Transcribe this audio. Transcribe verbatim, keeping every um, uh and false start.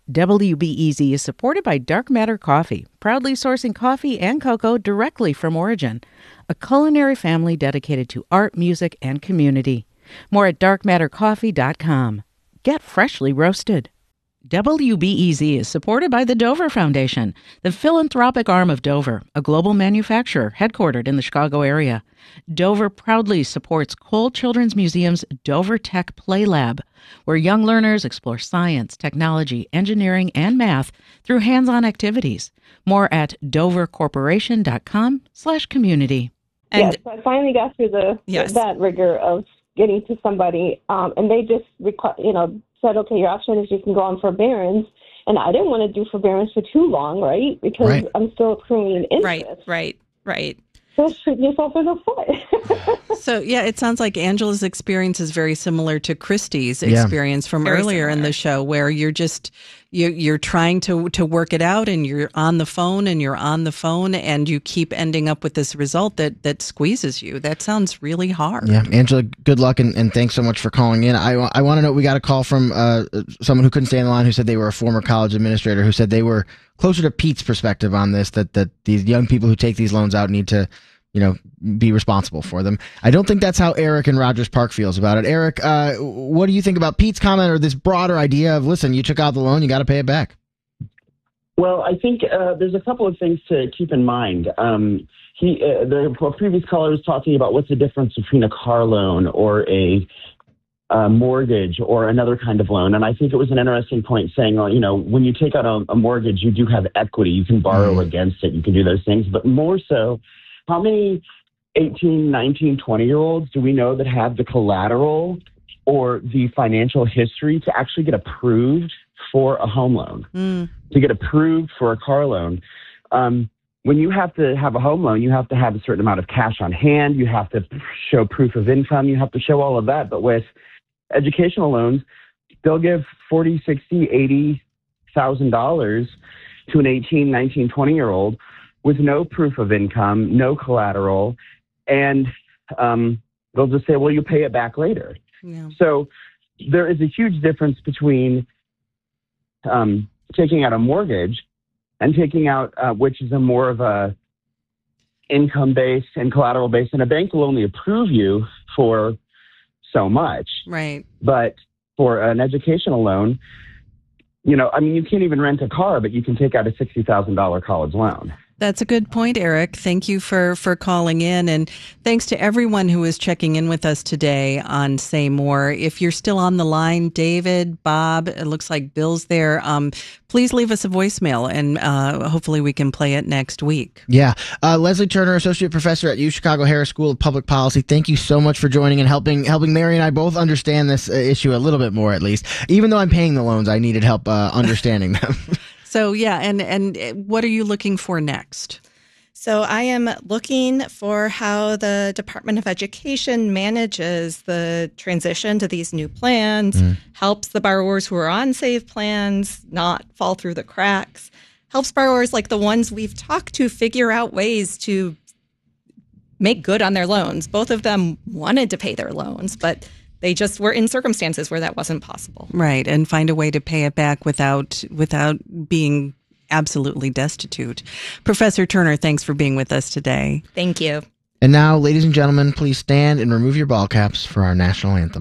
W B E Z is supported by Dark Matter Coffee, proudly sourcing coffee and cocoa directly from origin, a culinary family dedicated to art, music, and community. More at dark matter coffee dot com. Get freshly roasted. W B E Z is supported by the Dover Foundation, the philanthropic arm of Dover, a global manufacturer headquartered in the Chicago area. Dover proudly supports Cole Children's Museum's Dover Tech Play Lab, where young learners explore science, technology, engineering, and math through hands-on activities. More at dover corporation dot com slash community. And yes, I finally got through the yes. that rigor of getting to somebody, um, and they just, requ- you know, said, okay, your option is you can go on forbearance. And I didn't want to do forbearance for too long, right? Because right. I'm still accruing interest. Right, right, right. So shoot yourself in the foot. So, yeah, it sounds like Angela's experience is very similar to Christy's experience yeah. from very earlier similar. in the show, where you're just, you, you're trying to, to work it out, and you're on the phone and you're on the phone and you keep ending up with this result that, that squeezes you. That sounds really hard. Yeah, Angela, good luck, and, and thanks so much for calling in. I, I want to know, we got a call from uh, someone who couldn't stay on the line, who said they were a former college administrator, who said they were closer to Pete's perspective on this, that, that these young people who take these loans out need to, you know, be responsible for them. I don't think that's how Eric in Rogers Park feels about it. Eric, uh, what do you think about Pete's comment, or this broader idea of, listen, you took out the loan, you got to pay it back? Well, I think uh, there's a couple of things to keep in mind. Um, he, uh, the previous caller was talking about what's the difference between a car loan or a uh, mortgage or another kind of loan. And I think it was an interesting point saying, well, you know, when you take out a, a mortgage, you do have equity. You can borrow mm. against it. You can do those things. But more so, how many eighteen, nineteen, twenty-year-olds do we know that have the collateral or the financial history to actually get approved for a home loan, mm. to get approved for a car loan? Um, when you have to have a home loan, you have to have a certain amount of cash on hand. You have to show proof of income. You have to show all of that. But with educational loans, they'll give forty, sixty, eighty thousand dollars to an eighteen, nineteen, twenty-year-old with no proof of income, no collateral, and um, they'll just say, well, you pay it back later. Yeah. So there is a huge difference between um, taking out a mortgage and taking out, uh, which is a more of a income-based and collateral-based, and a bank will only approve you for so much. Right. But for an educational loan, you know, I mean, you can't even rent a car, but you can take out a sixty thousand dollars college loan. That's a good point, Eric. Thank you for, for calling in. And thanks to everyone who is checking in with us today on Say More. If you're still on the line, David, Bob, it looks like Bill's there. Um, please leave us a voicemail, and uh, hopefully we can play it next week. Yeah. Uh, Leslie Turner, Associate Professor at U Chicago Harris School of Public Policy. Thank you so much for joining and helping helping Mary and I both understand this uh, issue a little bit more, at least. Even though I'm paying the loans, I needed help uh, understanding them. So, yeah, and, and what are you looking for next? So I am looking for how the Department of Education manages the transition to these new plans, mm. helps the borrowers who are on SAVE plans not fall through the cracks, helps borrowers like the ones we've talked to figure out ways to make good on their loans. Both of them wanted to pay their loans, but they just were in circumstances where that wasn't possible. Right, and find a way to pay it back without without being absolutely destitute. Professor Turner, thanks for being with us today. Thank you. And now, ladies and gentlemen, please stand and remove your ball caps for our national anthem.